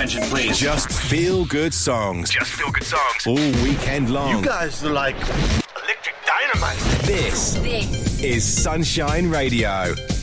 attention, please. Just feel good songs. Just feel good songs. All weekend long. You guys are like electric dynamite. This is Sunshine Radio.